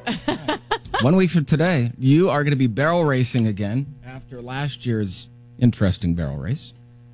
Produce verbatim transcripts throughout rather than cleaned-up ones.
Right. One week from today, you are going to be barrel racing again after last year's interesting barrel race.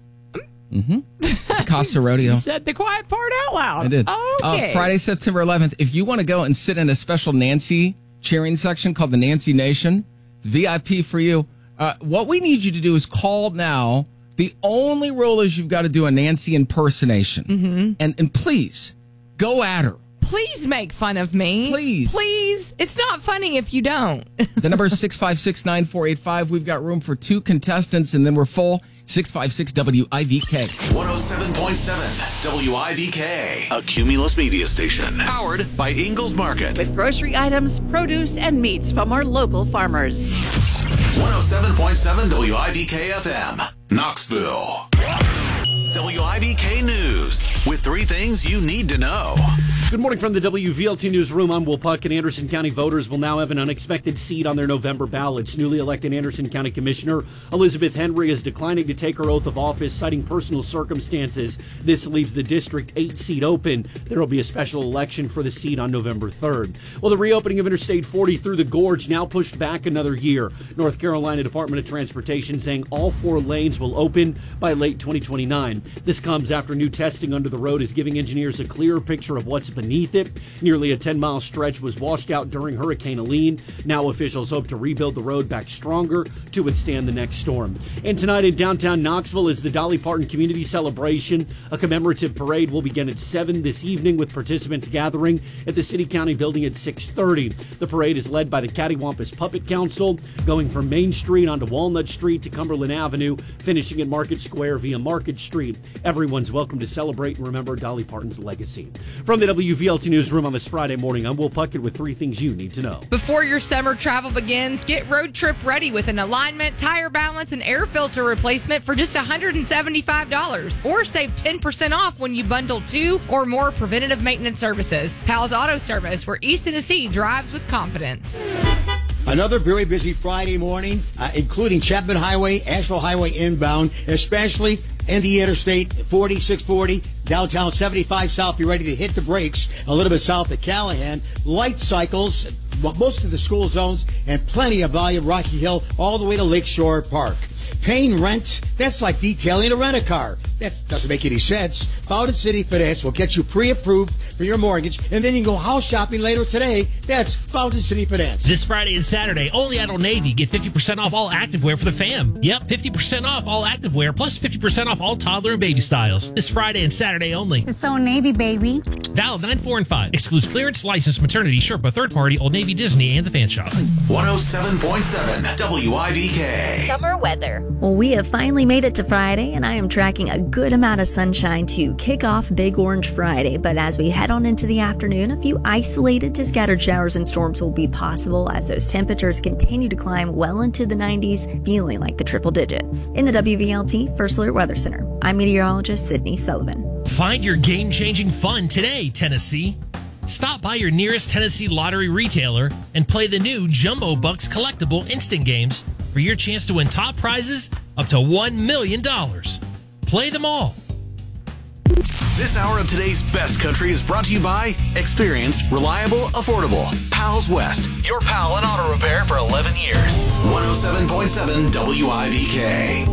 Mm-hmm. Casa Rodeo. You said the quiet part out loud. I did. Okay. Uh, Friday, September eleventh. If you want to go and sit in a special Nancy cheering section called the Nancy Nation, it's V I P for you. Uh, what we need you to do is call now. The only rule is you've got to do a Nancy impersonation. Mm-hmm. And and please, go at her. Please make fun of me. Please. Please. It's not funny if you don't. The number is six five six, nine four eight five. We've got room for two contestants, and then we're full. six five six W I V K. one oh seven point seven W I V K. A Cumulus media station. Powered by Ingalls Market. With grocery items, produce, and meats from our local farmers. one oh seven point seven W I V K F M. Knoxville. W I V K News. With three things you need to know. Good morning from the W V L T Newsroom. I'm Will Puck, and Anderson County voters will now have an unexpected seat on their November ballots. Newly elected Anderson County Commissioner Elizabeth Henry is declining to take her oath of office, citing personal circumstances. This leaves the District eight seat open. There will be a special election for the seat on November third. Well, the reopening of Interstate forty through the Gorge now pushed back another year. North Carolina Department of Transportation saying all four lanes will open by late twenty twenty-nine. This comes after new testing under the road is giving engineers a clearer picture of what's beneath it. Nearly a ten-mile stretch was washed out during Hurricane Helene. Now officials hope to rebuild the road back stronger to withstand the next storm. And tonight in downtown Knoxville is the Dolly Parton Community Celebration. A commemorative parade will begin at seven this evening with participants gathering at the City County Building at six thirty. The parade is led by the Cattywampus Puppet Council, going from Main Street onto Walnut Street to Cumberland Avenue, finishing at Market Square via Market Street. Everyone's welcome to celebrate and remember Dolly Parton's legacy. From the W V L T Newsroom on this Friday morning, I'm Will Puckett with three things you need to know. Before your summer travel begins, get road trip ready with an alignment, tire balance, and air filter replacement for just one hundred seventy-five dollars. Or save ten percent off when you bundle two or more preventative maintenance services. Pal's Auto Service, where East Tennessee drives with confidence. Another very busy Friday morning, uh, including Chapman Highway, Asheville Highway inbound, especially in the Interstate forty, six forty, downtown seventy-five south. Be ready to hit the brakes a little bit south of Callahan. Light cycles, most of the school zones, and plenty of volume. Rocky Hill all the way to Lakeshore Park. Paying rent, that's like detailing a rent-a-car. That doesn't make any sense. Fountain City Finance will get you pre-approved for your mortgage, and then you can go house shopping later today. That's Fountain City Finance. This Friday and Saturday, only at Old Navy. Get fifty percent off all activewear for the fam. Yep, fifty percent off all activewear, plus fifty percent off all toddler and baby styles. This Friday and Saturday only. It's Old Navy, baby. Valid nine, four, and five. Excludes clearance, licensed maternity, Sherpa, third party, Old Navy, Disney, and the Fan Shop. one oh seven point seven W I V K. Summer weather. Well, we have finally made it to Friday, and I am tracking a good amount of sunshine to kick off Big Orange Friday. But as we head on into the afternoon, a few isolated to scattered showers and storms will be possible as those temperatures continue to climb well into the nineties, feeling like the triple digits. In the W V L T First Alert Weather Center, I'm meteorologist Sydney Sullivan. Find your game-changing fun today, Tennessee. Stop by your nearest Tennessee Lottery retailer and play the new Jumbo Bucks collectible instant games for your chance to win top prizes up to one million dollars. Play them all. This hour of today's best country is brought to you by experienced, reliable, affordable Pals West. Your pal in auto repair for eleven years. one oh seven point seven W I V K.